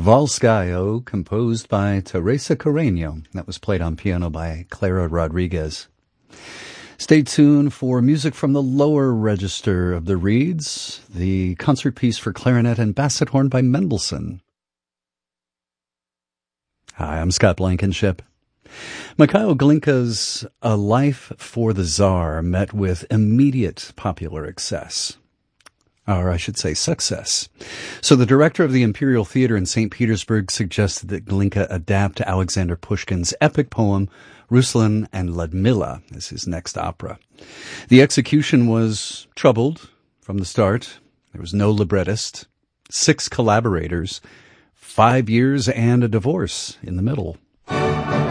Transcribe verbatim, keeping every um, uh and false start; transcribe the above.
Volskayo, composed by Teresa Carreño. That was played on piano by Clara Rodriguez. Stay tuned for music from the lower register of the reeds, the concert piece for clarinet and basset horn by Mendelssohn. Hi, I'm Scott Blankenship. Mikhail Glinka's A Life for the Tsar met with immediate popular access. Or I should say success. So the director of the Imperial Theater in Saint Petersburg suggested that Glinka adapt Alexander Pushkin's epic poem Ruslan and Ludmilla as his next opera. The execution was troubled from the start. There was no librettist, six collaborators, five years and a divorce in the middle.